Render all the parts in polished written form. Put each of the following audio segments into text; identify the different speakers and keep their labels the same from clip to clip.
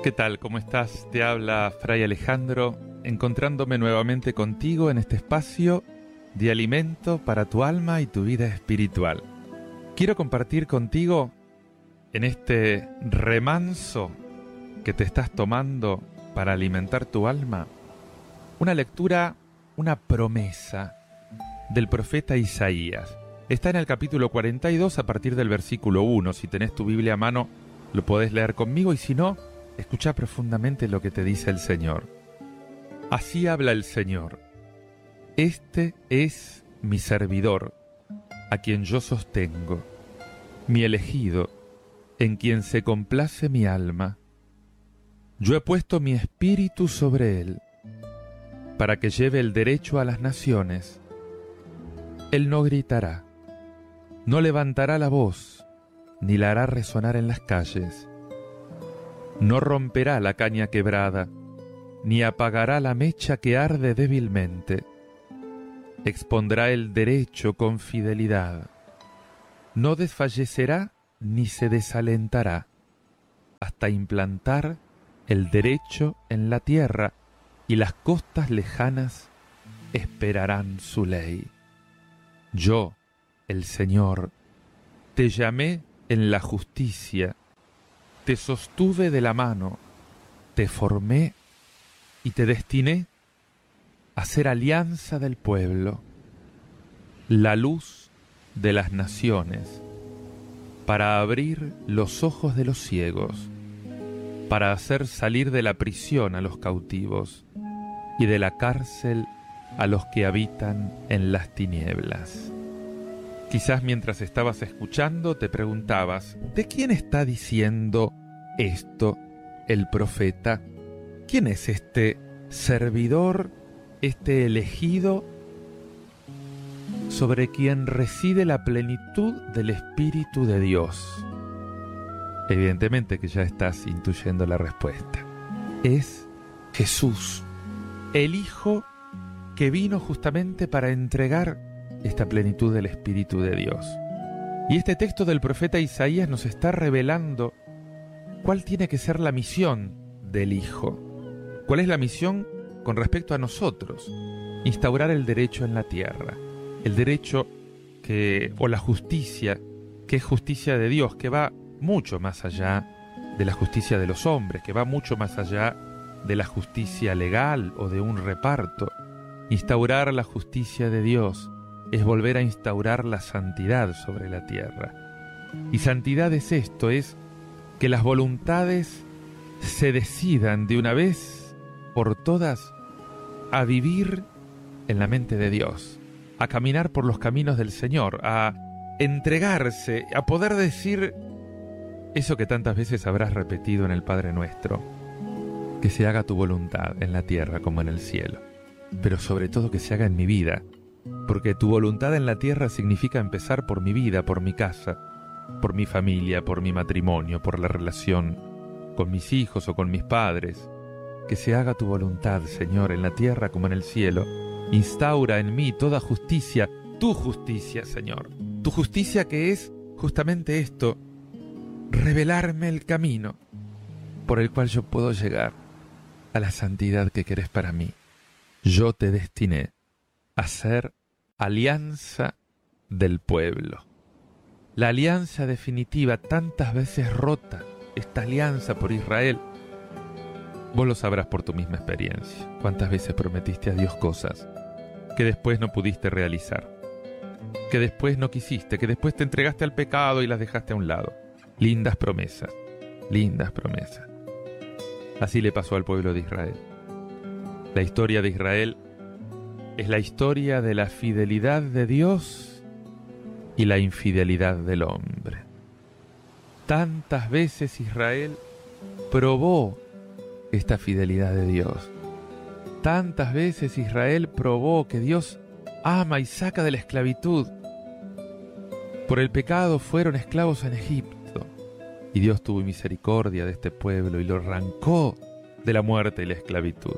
Speaker 1: ¿Qué tal? ¿Cómo estás? Te habla Fray Alejandro, encontrándome nuevamente contigo en este espacio de alimento para tu alma y tu vida espiritual. Quiero compartir contigo en este remanso que te estás tomando para alimentar tu alma, una lectura, una promesa del profeta Isaías. Está en el capítulo 42 a partir del versículo 1. Si tenés tu Biblia a mano, lo podés leer conmigo y si no, escucha profundamente lo que te dice el Señor. Así habla el Señor. Este es mi servidor, a quien yo sostengo, mi elegido, en quien se complace mi alma. Yo he puesto mi espíritu sobre él, para que lleve el derecho a las naciones. Él no gritará, no levantará la voz, ni la hará resonar en las calles. No romperá la caña quebrada, ni apagará la mecha que arde débilmente. Expondrá el derecho con fidelidad. No desfallecerá ni se desalentará, hasta implantar el derecho en la tierra, y las costas lejanas esperarán su ley. Yo, el Señor, te llamé en la justicia, te sostuve de la mano, te formé y te destiné a ser alianza del pueblo, la luz de las naciones, para abrir los ojos de los ciegos, para hacer salir de la prisión a los cautivos y de la cárcel a los que habitan en las tinieblas. Quizás mientras estabas escuchando te preguntabas, ¿de quién está diciendo esto el profeta? ¿Quién es este servidor, este elegido, sobre quien reside la plenitud del Espíritu de Dios? Evidentemente que ya estás intuyendo la respuesta. Es Jesús, el Hijo que vino justamente para entregar esta plenitud del Espíritu de Dios. Y este texto del profeta Isaías nos está revelando cuál tiene que ser la misión del Hijo. ¿Cuál es la misión con respecto a nosotros? Instaurar el derecho en la tierra. El derecho o la justicia, que es justicia de Dios, que va mucho más allá de la justicia de los hombres, que va mucho más allá de la justicia legal o de un reparto. Instaurar la justicia de Dios es volver a instaurar la santidad sobre la tierra. Y santidad es esto, es que las voluntades se decidan de una vez por todas a vivir en la mente de Dios, a caminar por los caminos del Señor, a entregarse, a poder decir eso que tantas veces habrás repetido en el Padre Nuestro, que se haga tu voluntad en la tierra como en el cielo, pero sobre todo que se haga en mi vida, porque tu voluntad en la tierra significa empezar por mi vida, por mi casa, por mi familia, por mi matrimonio, por la relación con mis hijos o con mis padres. Que se haga tu voluntad, Señor, en la tierra como en el cielo. Instaura en mí toda justicia, tu justicia, Señor. Tu justicia que es justamente esto, revelarme el camino por el cual yo puedo llegar a la santidad que querés para mí. Yo te destiné a ser alianza del pueblo. La alianza definitiva, tantas veces rota, esta alianza por Israel. Vos lo sabrás por tu misma experiencia. Cuántas veces prometiste a Dios cosas que después no pudiste realizar, que después no quisiste, que después te entregaste al pecado y las dejaste a un lado. Lindas promesas, lindas promesas. Así le pasó al pueblo de Israel. La historia de Israel es la historia de la fidelidad de Dios y la infidelidad del hombre. Tantas veces Israel probó esta fidelidad de Dios. Tantas veces Israel probó que Dios ama y saca de la esclavitud. Por el pecado fueron esclavos en Egipto, y Dios tuvo misericordia de este pueblo y lo arrancó de la muerte y la esclavitud.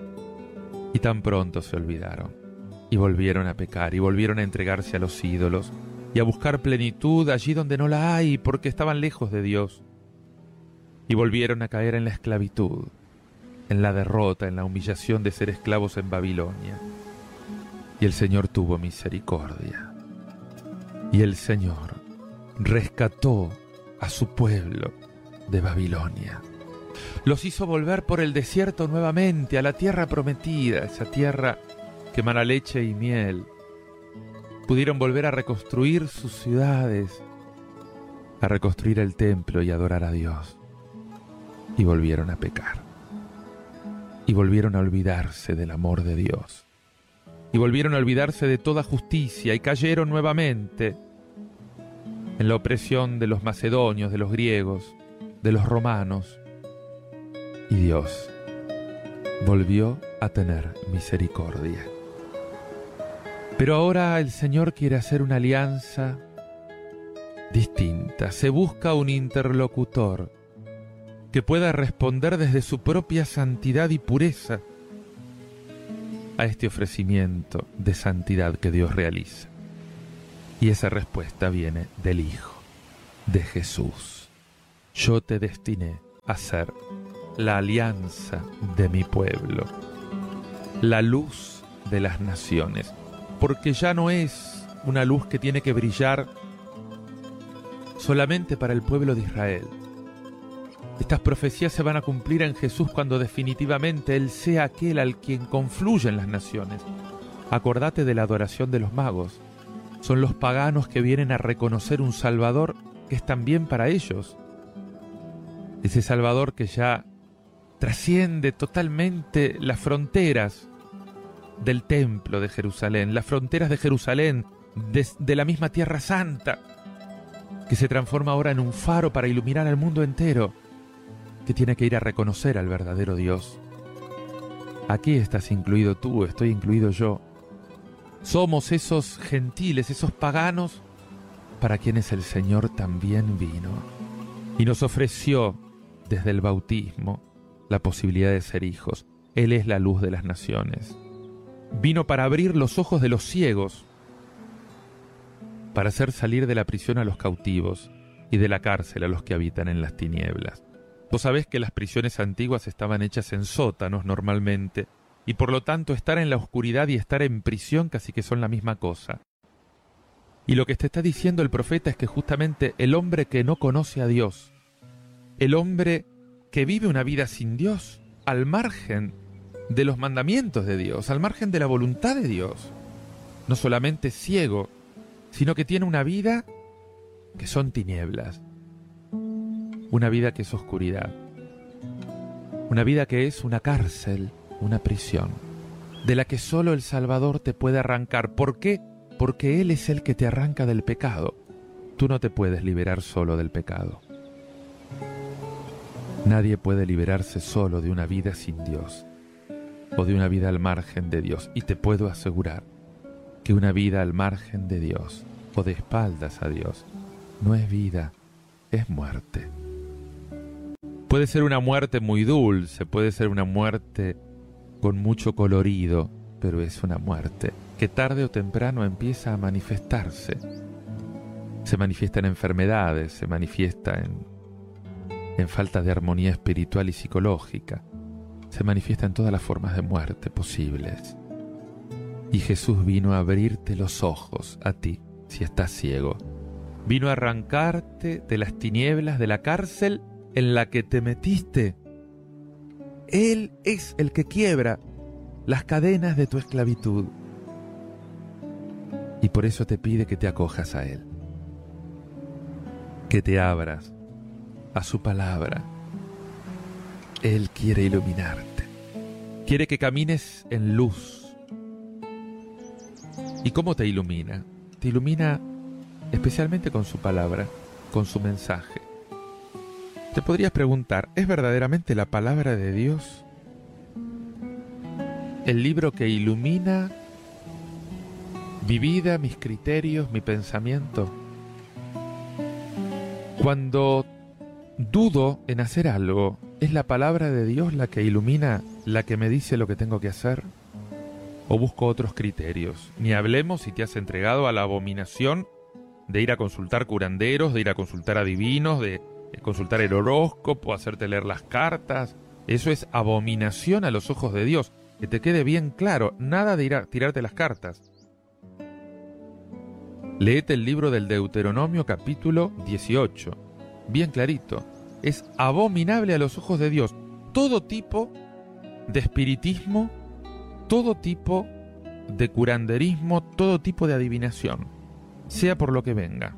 Speaker 1: Y tan pronto se olvidaron, y volvieron a pecar, y volvieron a entregarse a los ídolos, y a buscar plenitud allí donde no la hay, porque estaban lejos de Dios. Y y volvieron a caer en la esclavitud, en la derrota, en la humillación de ser esclavos en Babilonia. Y el Señor tuvo misericordia. Y el Señor rescató a su pueblo de Babilonia. Los hizo volver por el desierto nuevamente a la tierra prometida, esa tierra que emana leche y miel. Pudieron volver a reconstruir sus ciudades, a reconstruir el templo y adorar a Dios. Y volvieron a pecar. Y volvieron a olvidarse del amor de Dios. Y volvieron a olvidarse de toda justicia y cayeron nuevamente en la opresión de los macedonios, de los griegos, de los romanos. Y Dios volvió a tener misericordia. Pero ahora el Señor quiere hacer una alianza distinta. Se busca un interlocutor que pueda responder desde su propia santidad y pureza a este ofrecimiento de santidad que Dios realiza. Y esa respuesta viene del Hijo, de Jesús. Yo te destiné a ser la alianza de mi pueblo, la luz de las naciones, porque ya no es una luz que tiene que brillar solamente para el pueblo de Israel. Estas profecías se van a cumplir en Jesús cuando definitivamente Él sea aquel al quien confluyen las naciones. Acordate de la adoración de los magos. Son los paganos que vienen a reconocer un Salvador que es también para ellos. Ese Salvador que ya trasciende totalmente las fronteras del templo de Jerusalén, las fronteras de Jerusalén, de la misma Tierra Santa, que se transforma ahora en un faro para iluminar al mundo entero, que tiene que ir a reconocer al verdadero Dios. Aquí estás incluido tú, estoy incluido yo. Somos esos gentiles, esos paganos, para quienes el Señor también vino y nos ofreció desde el bautismo la posibilidad de ser hijos. Él es la luz de las naciones. Vino para abrir los ojos de los ciegos, para hacer salir de la prisión a los cautivos y de la cárcel a los que habitan en las tinieblas. Vos sabés que las prisiones antiguas estaban hechas en sótanos normalmente, y por lo tanto estar en la oscuridad y estar en prisión casi que son la misma cosa. Y lo que te está diciendo el profeta es que justamente el hombre que no conoce a Dios, el hombre que vive una vida sin Dios, al margen de los mandamientos de Dios, al margen de la voluntad de Dios, no solamente es ciego, sino que tiene una vida que son tinieblas, una vida que es oscuridad, una vida que es una cárcel, una prisión, de la que solo el Salvador te puede arrancar. ¿Por qué? Porque Él es el que te arranca del pecado. Tú no te puedes liberar solo del pecado. Nadie puede liberarse solo de una vida sin Dios o de una vida al margen de Dios. Y te puedo asegurar que una vida al margen de Dios o de espaldas a Dios no es vida, es muerte. Puede ser una muerte muy dulce, puede ser una muerte con mucho colorido, pero es una muerte que tarde o temprano empieza a manifestarse. Se manifiesta en enfermedades, se manifiesta en falta de armonía espiritual y psicológica, se manifiesta en todas las formas de muerte posibles. Y Jesús vino a abrirte los ojos a ti, si estás ciego. Vino a arrancarte de las tinieblas de la cárcel en la que te metiste. Él es el que quiebra las cadenas de tu esclavitud. Y por eso te pide que te acojas a Él, que te abras a su palabra. Él quiere iluminarte, quiere que camines en luz. ¿Y cómo te ilumina? Te ilumina especialmente con su palabra, con su mensaje. Te podrías preguntar, ¿es verdaderamente la palabra de Dios el libro que ilumina mi vida, mis criterios, mi pensamiento? Cuando dudo en hacer algo, ¿es la palabra de Dios la que ilumina, la que me dice lo que tengo que hacer? ¿O busco otros criterios? Ni hablemos si te has entregado a la abominación de ir a consultar curanderos, de ir a consultar adivinos, de consultar el horóscopo, hacerte leer las cartas. Eso es abominación a los ojos de Dios. Que te quede bien claro, nada de ir a tirarte las cartas. Léete el libro del Deuteronomio capítulo 18. Bien clarito. Es abominable a los ojos de Dios todo tipo de espiritismo, todo tipo de curanderismo, todo tipo de adivinación, sea por lo que venga.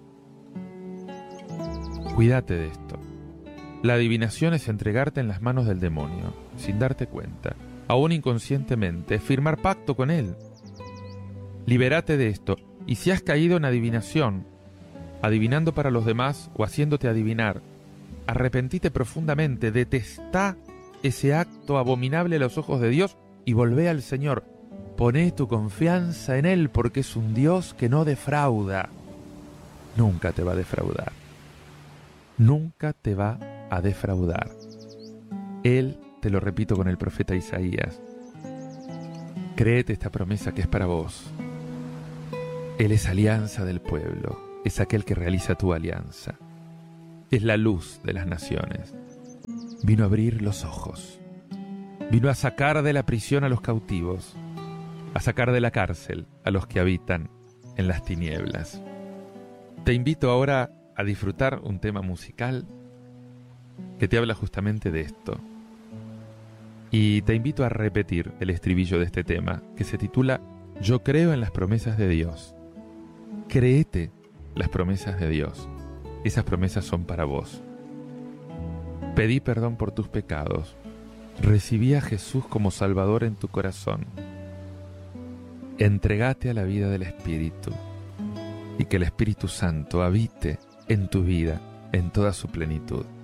Speaker 1: Cuídate de esto. La adivinación es entregarte en las manos del demonio, sin darte cuenta, aún inconscientemente, es firmar pacto con él. Libérate de esto, y si has caído en adivinación, adivinando para los demás o haciéndote adivinar, arrepentite profundamente, detestá ese acto abominable a los ojos de Dios y volvé al Señor. Poné tu confianza en Él porque es un Dios que no defrauda. Nunca te va a defraudar. Nunca te va a defraudar. Él, te lo repito con el profeta Isaías, créete esta promesa que es para vos. Él es alianza del pueblo, es aquel que realiza tu alianza. Es la luz de las naciones. Vino a abrir los ojos. Vino a sacar de la prisión a los cautivos, a sacar de la cárcel a los que habitan en las tinieblas. Te invito ahora a disfrutar un tema musical que te habla justamente de esto. Y te invito a repetir el estribillo de este tema, que se titula Yo creo en las promesas de Dios. Créete las promesas de Dios. Esas promesas son para vos. Pedí perdón por tus pecados. Recibí a Jesús como Salvador en tu corazón. Entregate a la vida del Espíritu y que el Espíritu Santo habite en tu vida en toda su plenitud.